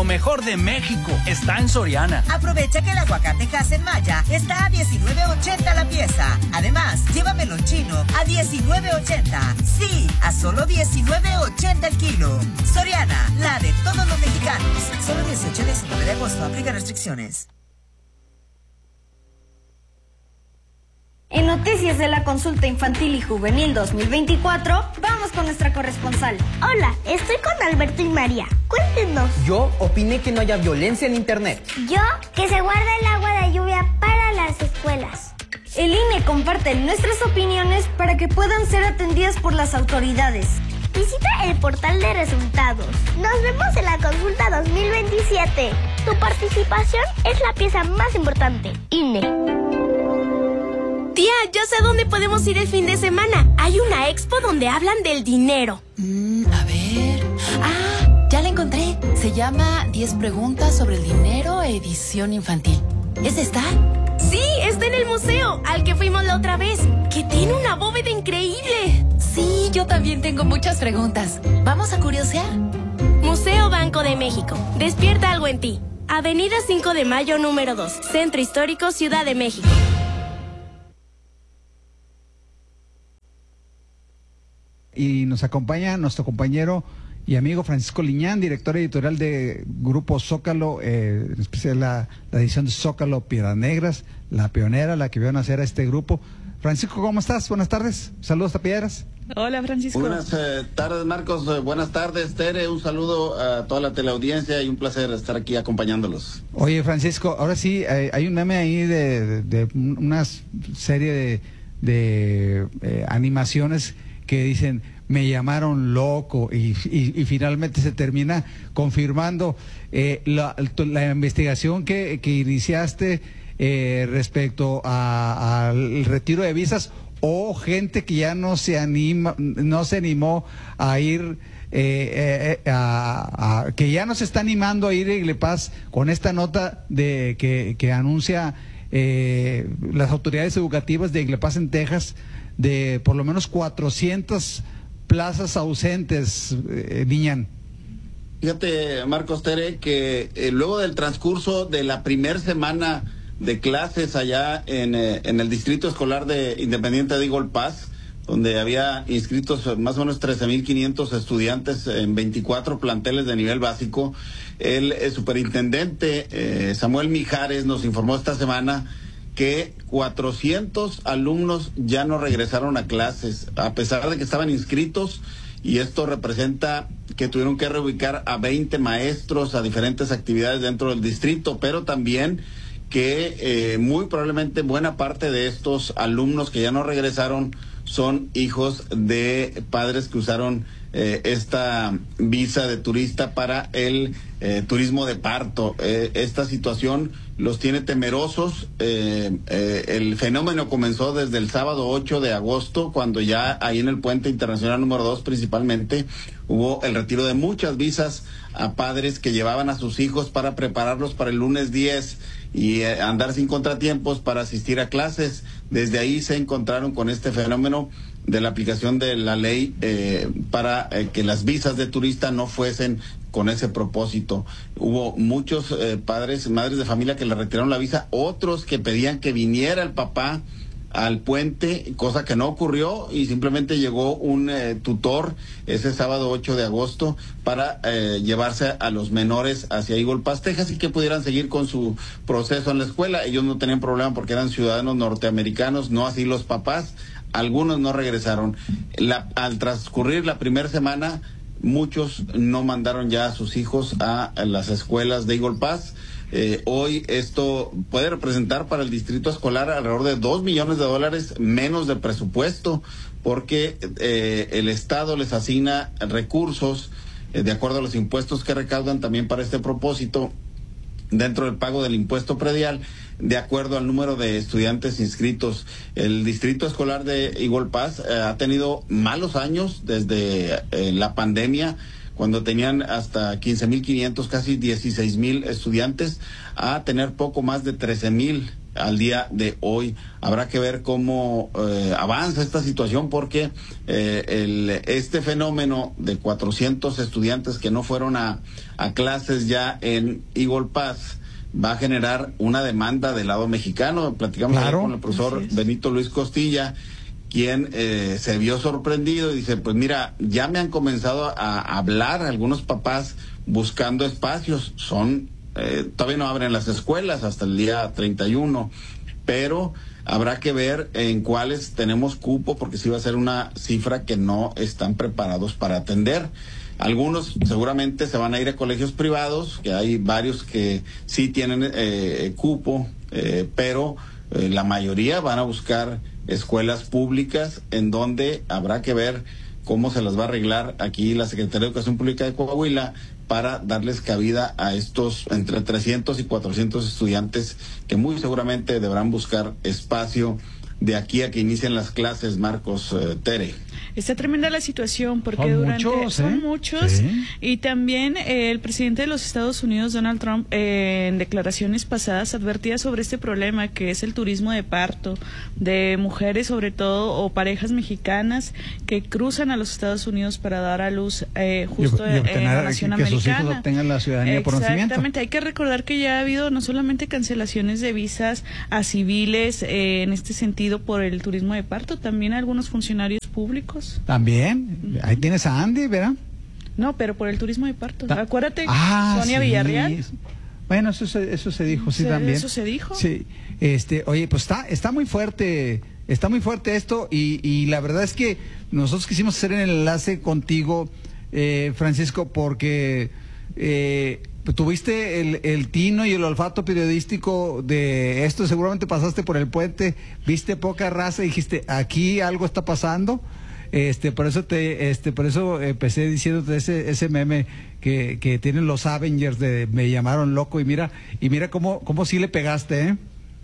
Lo mejor de México está en Soriana. Aprovecha que el aguacate Maya está a $19.80 la pieza. Además, llévamelo chino a $19.80. Sí, a solo $19.80 el kilo. Soriana, la de todos los mexicanos. Solo 18 y 19 de agosto. Aplica restricciones. En Noticias de la Consulta Infantil y Juvenil 2024, vamos con nuestra corresponsal. Hola, estoy con Alberto y María. Cuéntenos. Yo opiné que no haya violencia en internet. Yo, que se guarde el agua de lluvia para las escuelas. El INE comparte nuestras opiniones para que puedan ser atendidas por las autoridades. Visita el portal de resultados. Nos vemos en la consulta 2027. Tu participación es la pieza más importante. INE. Tía, ya sé a dónde podemos ir el fin de semana. Hay una expo donde hablan del dinero. A ver... ¡Ah! Ya la encontré. Se llama 10 preguntas sobre el dinero, edición infantil. ¿Esa está? Sí, está en el museo, al que fuimos la otra vez, que tiene una bóveda increíble. Sí, yo también tengo muchas preguntas. ¿Vamos a curiosear? Museo Banco de México. Despierta algo en ti. Avenida 5 de Mayo, número 2. Centro Histórico, Ciudad de México. Y nos acompaña nuestro compañero y amigo Francisco Liñán, director editorial de Grupo Zócalo, en especial la edición de Zócalo Piedras Negras, la pionera, la que vio nacer a este grupo. Francisco, ¿cómo estás? Buenas tardes. Saludos a Piedras. Hola, Francisco. Buenas tardes, Marcos. Buenas tardes, Tere. Un saludo a toda la teleaudiencia y un placer estar aquí acompañándolos. Oye, Francisco, ahora sí, hay un meme ahí de una serie de animaciones que dicen, me llamaron loco, y finalmente se termina confirmando la investigación que iniciaste respecto al retiro de visas, o gente que ya no se animó a ir, que ya no se está animando a ir a Iglepaz, con esta nota que anuncia las autoridades educativas de Iglepaz en Texas, de por lo menos 400 plazas ausentes, Liñán. Fíjate, Marcos, Tere, que luego del transcurso de la primera semana de clases allá en el distrito escolar de Independiente de Eagle Pass, donde había inscritos más o menos 13,500 estudiantes en 24 planteles de nivel básico, el superintendente Samuel Mijares nos informó esta semana que 400 alumnos ya no regresaron a clases, a pesar de que estaban inscritos, y esto representa que tuvieron que reubicar a 20 maestros a diferentes actividades dentro del distrito, pero también que muy probablemente buena parte de estos alumnos que ya no regresaron son hijos de padres que usaron esta visa de turista para el turismo de parto. Esta situación los tiene temerosos. El fenómeno comenzó desde el sábado 8 de agosto, cuando ya ahí en el puente internacional número 2 principalmente hubo el retiro de muchas visas a padres que llevaban a sus hijos para prepararlos para el lunes 10 y andar sin contratiempos para asistir a clases. Desde ahí se encontraron con este fenómeno de la aplicación de la ley para que las visas de turista no fuesen con ese propósito. Hubo muchos padres y madres de familia que le retiraron la visa, otros que pedían que viniera el papá al puente, cosa que no ocurrió, y simplemente llegó un tutor ese sábado 8 de agosto para llevarse a los menores hacia Eagle Pass, Texas, y que pudieran seguir con su proceso en la escuela. Ellos no tenían problema porque eran ciudadanos norteamericanos, no así los papás. Algunos no regresaron. Al transcurrir la primera semana, muchos no mandaron ya a sus hijos a las escuelas de Eagle Pass. Hoy esto puede representar para el distrito escolar alrededor de $2 millones menos de presupuesto, porque el Estado les asigna recursos de acuerdo a los impuestos que recaudan también para este propósito, dentro del pago del impuesto predial, de acuerdo al número de estudiantes inscritos. El distrito escolar de Eagle Pass ha tenido malos años desde la pandemia, cuando tenían hasta 15,500, casi 16,000 estudiantes, a tener poco más de 13,000 al día de hoy. Habrá que ver cómo avanza esta situación, porque este fenómeno de 400 estudiantes que no fueron a clases ya en Eagle Pass va a generar una demanda del lado mexicano. Platicamos ayer con el profesor Benito Luis Costilla, quien se vio sorprendido y dice, pues mira, ya me han comenzado a hablar algunos papás buscando espacios. Todavía no abren las escuelas hasta el día 31, pero habrá que ver en cuáles tenemos cupo, porque sí va a ser una cifra que no están preparados para atender. Algunos seguramente se van a ir a colegios privados, que hay varios que sí tienen cupo, pero la mayoría van a buscar escuelas públicas, en donde habrá que ver cómo se las va a arreglar aquí la Secretaría de Educación Pública de Coahuila para darles cabida a estos entre 300 y 400 estudiantes que muy seguramente deberán buscar espacio de aquí a que inicien las clases, Marcos, Tere. Está tremenda la situación porque son muchos sí. Y también el presidente de los Estados Unidos, Donald Trump, en declaraciones pasadas advertía sobre este problema que es el turismo de parto de mujeres, sobre todo, o parejas mexicanas que cruzan a los Estados Unidos para dar a luz justo en la nación americana. Que sus hijos obtengan la ciudadanía por nacimiento. Exactamente, hay que recordar que ya ha habido no solamente cancelaciones de visas a civiles en este sentido por el turismo de parto, también algunos funcionarios públicos. También, ahí tienes a Andy, ¿verdad? No, pero por el turismo de parto. Acuérdate, Sonia Villarreal. Bueno, eso se dijo, sí, también. Eso se dijo. Sí, oye, pues está muy fuerte esto, y la verdad es que nosotros quisimos hacer el enlace contigo, Francisco, porque tuviste el tino y el olfato periodístico de esto. Seguramente pasaste por el puente, viste poca raza y dijiste, aquí algo está pasando. Por eso empecé diciéndote ese meme que tienen los Avengers de me llamaron loco, y mira cómo sí le pegaste,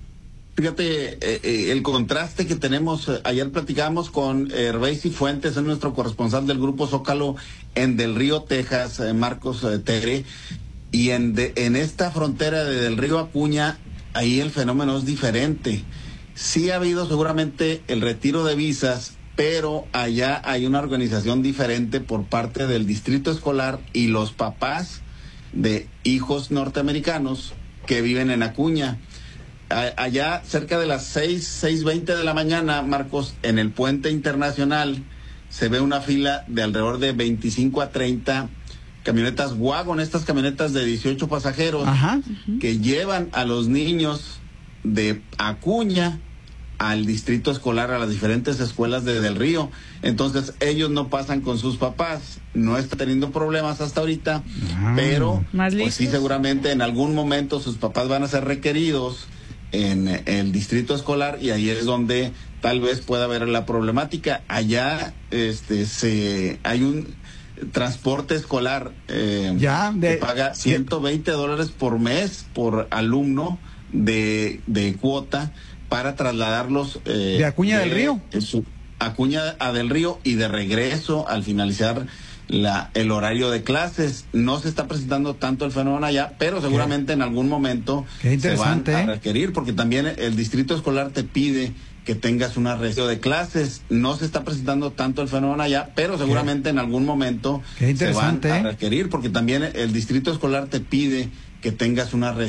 Fíjate el contraste que tenemos. Ayer platicamos con Hervey Cifuentes, es nuestro corresponsal del Grupo Zócalo en Del Río, Texas, Marcos, Tere, y en esta frontera de Del Río Acuña, ahí el fenómeno es diferente. Sí ha habido seguramente el retiro de visas, pero allá hay una organización diferente por parte del distrito escolar y los papás de hijos norteamericanos que viven en Acuña. Allá cerca de las 6:20 de la mañana, Marcos, en el puente internacional se ve una fila de alrededor de 25 a 30 camionetas wagon, estas camionetas de 18 pasajeros. Ajá. Que llevan a los niños de Acuña al distrito escolar, a las diferentes escuelas de Del Río. Entonces ellos no pasan con sus papás, no está teniendo problemas hasta ahorita, pero pues sí, seguramente en algún momento sus papás van a ser requeridos en el distrito escolar, y ahí es donde tal vez pueda haber la problemática. Allá hay un transporte escolar que paga $120 por mes por alumno de cuota para trasladarlos de Acuña del Río. Acuña a Del Río, y de regreso al finalizar el horario de clases. No se está presentando tanto el fenómeno allá, pero seguramente en algún momento se van a requerir, porque también el distrito escolar te pide que tengas una registro de clases. No se está presentando tanto el fenómeno allá, pero seguramente en algún momento se van a requerir, porque también el distrito escolar te pide que tengas una